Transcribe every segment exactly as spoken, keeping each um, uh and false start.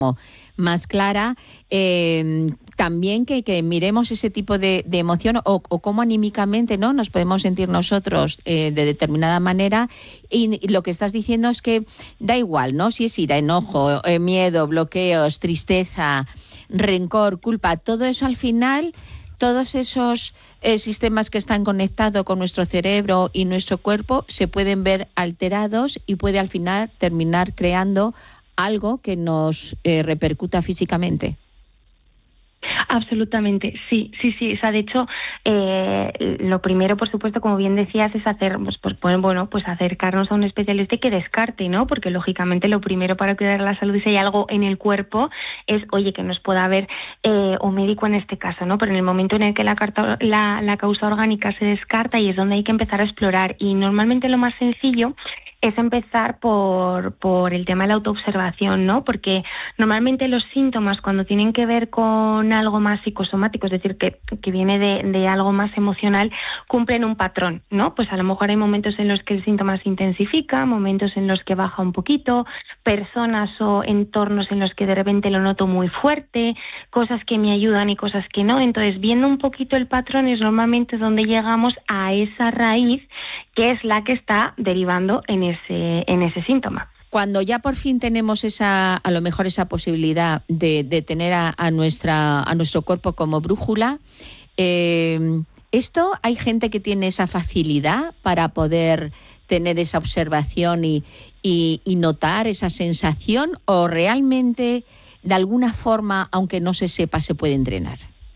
más clara, eh, también que, que miremos ese tipo de, de emoción o, o cómo anímicamente, ¿no?, nos podemos sentir nosotros eh, de determinada manera. Y, y lo que estás diciendo es que da igual, ¿no?, si es ira, enojo, eh, miedo, bloqueos, tristeza, rencor, culpa, todo eso al final, todos esos eh, sistemas que están conectados con nuestro cerebro y nuestro cuerpo se pueden ver alterados y puede al final terminar creando algo que nos eh, repercuta físicamente. Absolutamente, sí, sí, sí. O sea, de hecho, eh, lo primero, por supuesto, como bien decías, es hacer, pues, pues, bueno, pues acercarnos a un especialista que descarte, ¿no? Porque lógicamente lo primero para cuidar la salud, si hay algo en el cuerpo, es, oye, que nos pueda ver eh, un médico en este caso, ¿no? Pero en el momento en el que la, carta, la, la causa orgánica se descarta, y es donde hay que empezar a explorar. Y normalmente lo más sencillo es empezar por, por el tema de la autoobservación, ¿no? Porque normalmente los síntomas, cuando tienen que ver con algo más psicosomático, es decir, que, que viene de, de algo más emocional, cumplen un patrón, ¿no? Pues a lo mejor hay momentos en los que el síntoma se intensifica, momentos en los que baja un poquito, personas o entornos en los que de repente lo noto muy fuerte, cosas que me ayudan y cosas que no. Entonces, viendo un poquito el patrón es normalmente donde llegamos a esa raíz que es la que está derivando en ese, en ese síntoma. Cuando ya por fin tenemos esa, a lo mejor esa posibilidad de, de tener a, a nuestra, a nuestro cuerpo como brújula, eh, esto hay gente que tiene esa facilidad para poder tener esa observación y, y, y notar esa sensación, o realmente de alguna forma, aunque no se sepa, se puede entrenar.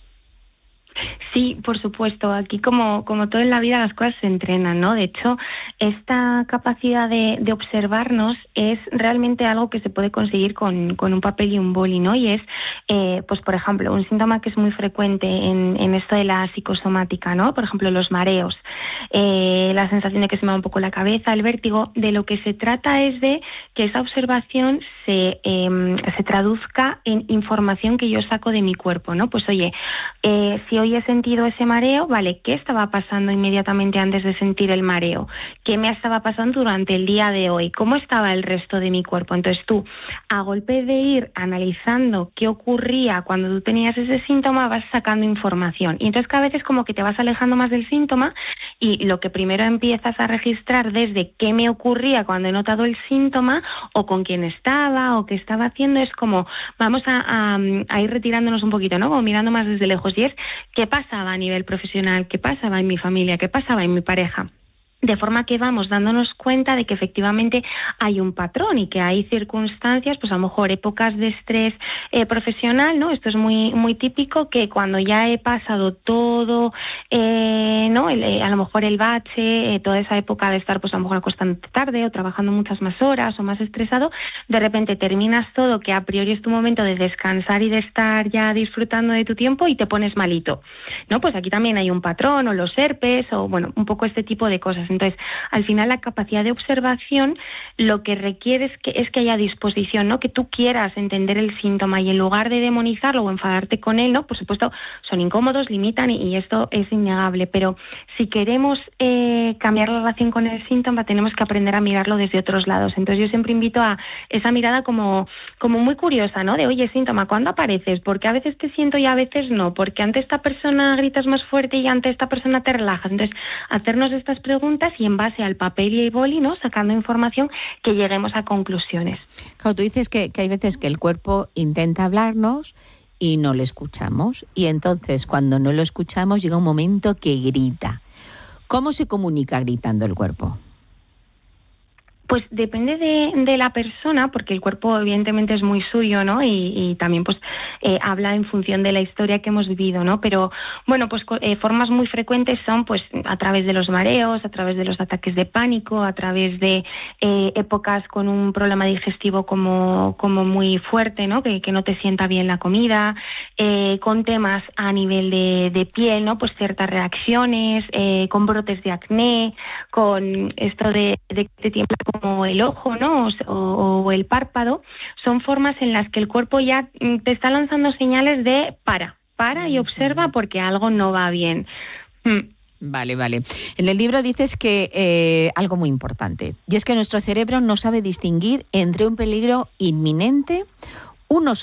Sí, por supuesto. Aquí, como, como todo en la vida, las cosas se entrenan, ¿no? De hecho, esta capacidad de, de observarnos es realmente algo que se puede conseguir con, con un papel y un boli, ¿no? Y es, eh, pues por ejemplo, un síntoma que es muy frecuente en, en esto de la psicosomática, ¿no? Por ejemplo, los mareos, eh, la sensación de que se me va un poco la cabeza, el vértigo. De lo que se trata es de que esa observación se, eh, se traduzca en información que yo saco de mi cuerpo, ¿no? Pues oye, eh, si hoy he sentido ese mareo, vale, ¿qué estaba pasando inmediatamente antes de sentir el mareo? ¿Qué me estaba pasando durante el día de hoy? ¿Cómo estaba el resto de mi cuerpo? Entonces tú, a golpe de ir analizando qué ocurría cuando tú tenías ese síntoma, vas sacando información. Y entonces cada vez es como que te vas alejando más del síntoma, y lo que primero empiezas a registrar desde qué me ocurría cuando he notado el síntoma, o con quién estaba, o qué estaba haciendo, es como vamos a, a, a ir retirándonos un poquito, ¿no? Como mirando más desde lejos, y es qué pasaba a nivel profesional, qué pasaba en mi familia, qué pasaba en mi pareja. De forma que vamos dándonos cuenta de que efectivamente hay un patrón y que hay circunstancias, pues a lo mejor épocas de estrés eh, profesional, ¿no? Esto es muy muy típico, que cuando ya he pasado todo, eh, ¿no? El, eh, a lo mejor el bache, eh, toda esa época de estar pues a lo mejor acostándote tarde o trabajando muchas más horas o más estresado, de repente terminas todo, que a priori es tu momento de descansar y de estar ya disfrutando de tu tiempo, y te pones malito, ¿no? Pues aquí también hay un patrón, o los herpes, o bueno, un poco este tipo de cosas. Entonces, al final la capacidad de observación lo que requiere es que, es que haya disposición, ¿no? Que tú quieras entender el síntoma, y en lugar de demonizarlo o enfadarte con él, ¿no? Por supuesto, son incómodos, limitan, y, y esto es innegable, pero si queremos eh, cambiar la relación con el síntoma, tenemos que aprender a mirarlo desde otros lados. Entonces yo siempre invito a esa mirada como, como muy curiosa, ¿no? De, oye, síntoma, ¿cuándo apareces? Porque a veces te siento y a veces no, porque ante esta persona gritas más fuerte y ante esta persona te relajas. Entonces, hacernos estas preguntas y en base al papel y el boli, ¿no? Sacando información, que lleguemos a conclusiones. Claro, tú dices que, que hay veces que el cuerpo intenta hablarnos y no le escuchamos, y entonces cuando no lo escuchamos llega un momento que grita. ¿Cómo se comunica gritando el cuerpo? Pues depende de, de la persona, porque el cuerpo evidentemente es muy suyo, ¿no? Y, y también pues eh, habla en función de la historia que hemos vivido, ¿no? Pero bueno, pues eh, formas muy frecuentes son pues a través de los mareos, a través de los ataques de pánico, a través de eh, épocas con un problema digestivo como, como muy fuerte, ¿no? Que, que no te sienta bien la comida, eh, con temas a nivel de, de piel, ¿no? Pues ciertas reacciones, eh, con brotes de acné, con esto de, de que te tiembla como el ojo, ¿no? O, o el párpado. Son formas en las que el cuerpo ya te está lanzando señales de para, para y observa, porque algo no va bien. Mm. Vale, vale. En el libro dices que eh, algo muy importante, y es que nuestro cerebro no sabe distinguir entre un peligro inminente, unos